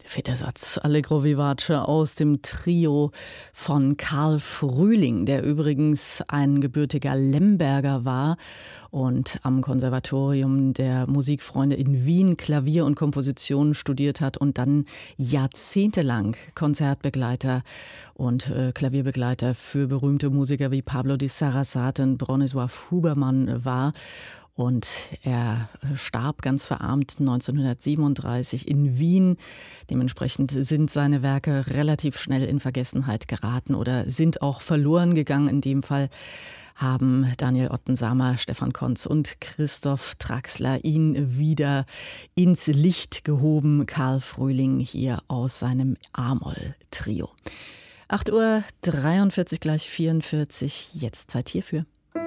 Vierter Satz, Allegro vivace aus dem Trio von Karl Frühling, der übrigens ein gebürtiger Lemberger war und am Konservatorium der Musikfreunde in Wien Klavier und Komposition studiert hat und dann jahrzehntelang Konzertbegleiter und Klavierbegleiter für berühmte Musiker wie Pablo di Sarasate und Bronisław Hubermann war. Und er starb ganz verarmt 1937 in Wien. Dementsprechend sind seine Werke relativ schnell in Vergessenheit geraten oder sind auch verloren gegangen. In dem Fall haben Daniel Ottensamer, Stefan Konz und Christoph Traxler ihn wieder ins Licht gehoben. Karl Frühling hier aus seinem A-Moll-Trio. 8:43 Uhr, gleich 44, jetzt Zeit hierfür.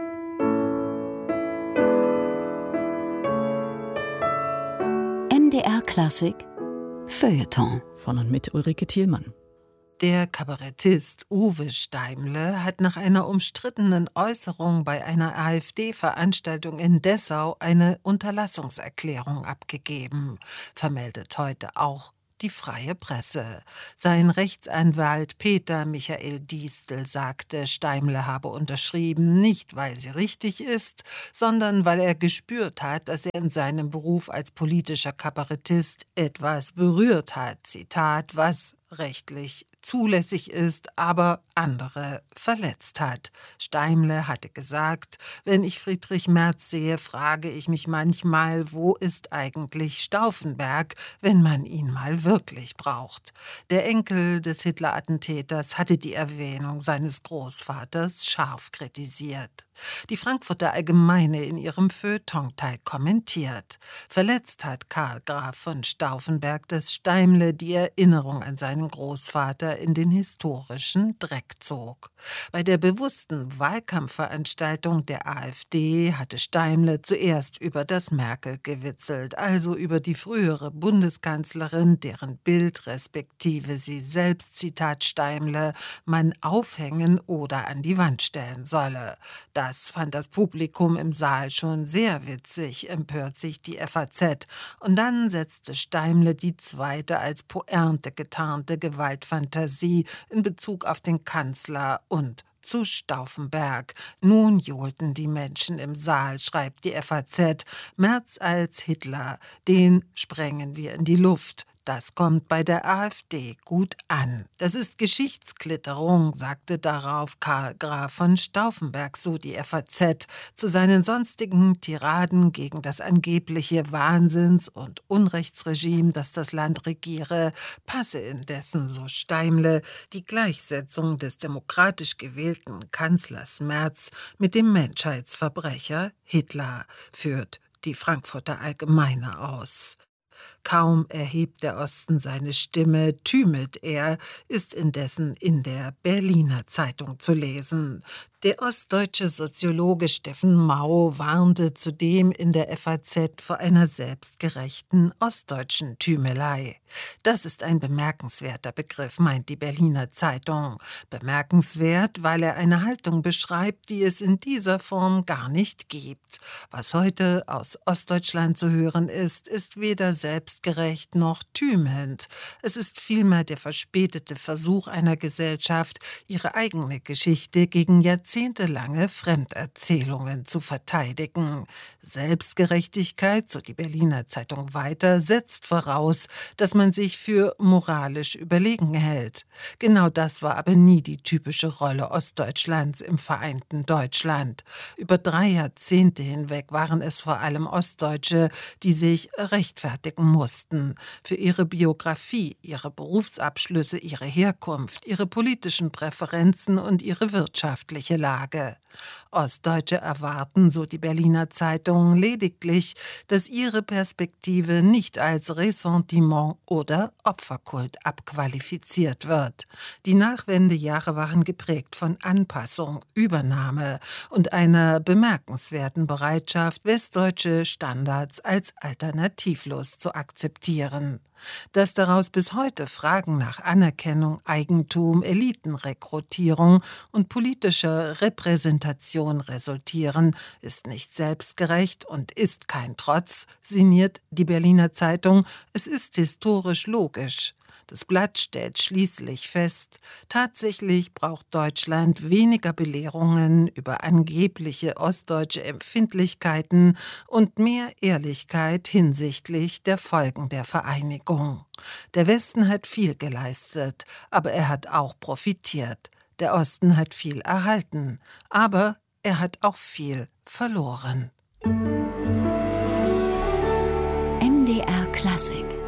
MDR Klassik Feuilleton Von und mit Ulrike Thielmann. Der Kabarettist Uwe Steimle hat nach einer umstrittenen Äußerung bei einer AfD-Veranstaltung in Dessau eine Unterlassungserklärung abgegeben, vermeldet heute auch die Freie Presse. Sein Rechtsanwalt Peter Michael Diestel sagte, Steimle habe unterschrieben, nicht weil sie richtig ist, sondern weil er gespürt hat, dass er in seinem Beruf als politischer Kabarettist etwas berührt hat. Zitat, was rechtlich zulässig ist, aber andere verletzt hat. Steimle hatte gesagt, wenn ich Friedrich Merz sehe, frage ich mich manchmal, wo ist eigentlich Stauffenberg, wenn man ihn mal wirklich braucht. Der Enkel des Hitler-Attentäters hatte die Erwähnung seines Großvaters scharf kritisiert. Die Frankfurter Allgemeine in ihrem Feuilletonteil kommentiert. Verletzt hat Karl Graf von Stauffenberg das Steimle die Erinnerung an seinen Großvater in den historischen Dreck zog. Bei der bewussten Wahlkampfveranstaltung der AfD hatte Steimle zuerst über das Merkel gewitzelt, also über die frühere Bundeskanzlerin, deren Bild respektive sie selbst, Zitat Steimle, man aufhängen oder an die Wand stellen solle. Das fand das Publikum im Saal schon sehr witzig, empört sich die FAZ. Und dann setzte Steimle die zweite als Pointe getarnte Gewaltfantasie in Bezug auf den Kanzler und zu Stauffenberg. Nun johlten die Menschen im Saal, schreibt die FAZ. Merz als Hitler, den sprengen wir in die Luft. Das kommt bei der AfD gut an. Das ist Geschichtsklitterung, sagte darauf Karl Graf von Stauffenberg, so die FAZ. Zu seinen sonstigen Tiraden gegen das angebliche Wahnsinns- und Unrechtsregime, das das Land regiere, passe indessen, so Steimle, die Gleichsetzung des demokratisch gewählten Kanzlers Merz mit dem Menschheitsverbrecher Hitler, führt die Frankfurter Allgemeine aus. Kaum erhebt der Osten seine Stimme, tümelt er, ist indessen in der Berliner Zeitung zu lesen. Der ostdeutsche Soziologe Steffen Mau warnte zudem in der FAZ vor einer selbstgerechten ostdeutschen Tümelei. Das ist ein bemerkenswerter Begriff, meint die Berliner Zeitung. Bemerkenswert, weil er eine Haltung beschreibt, die es in dieser Form gar nicht gibt. Was heute aus Ostdeutschland zu hören ist, ist weder selbstgerecht noch tümelnd. Es ist vielmehr der verspätete Versuch einer Gesellschaft, ihre eigene Geschichte gegen jahrzehntelange Fremderzählungen zu verteidigen. Selbstgerechtigkeit, so die Berliner Zeitung weiter, setzt voraus, dass man sich für moralisch überlegen hält. Genau das war aber nie die typische Rolle Ostdeutschlands im vereinten Deutschland. Über 3 Jahrzehnte hinweg waren es vor allem Ostdeutsche, die sich rechtfertigen mussten für ihre Biografie, ihre Berufsabschlüsse, ihre Herkunft, ihre politischen Präferenzen und ihre wirtschaftliche Lage. Ostdeutsche erwarten, so die Berliner Zeitung, lediglich, dass ihre Perspektive nicht als Ressentiment oder Opferkult abqualifiziert wird. Die Nachwendejahre waren geprägt von Anpassung, Übernahme und einer bemerkenswerten Bereitschaft, westdeutsche Standards als alternativlos zu akzeptieren. Dass daraus bis heute Fragen nach Anerkennung, Eigentum, Elitenrekrutierung und politischer bessere Repräsentation resultieren, ist nicht selbstgerecht und ist kein Trotz, sinniert die Berliner Zeitung. Es ist historisch logisch. Das Blatt stellt schließlich fest, tatsächlich braucht Deutschland weniger Belehrungen über angebliche ostdeutsche Empfindlichkeiten und mehr Ehrlichkeit hinsichtlich der Folgen der Vereinigung. Der Westen hat viel geleistet, aber er hat auch profitiert. Der Osten hat viel erhalten, aber er hat auch viel verloren. MDR Klassik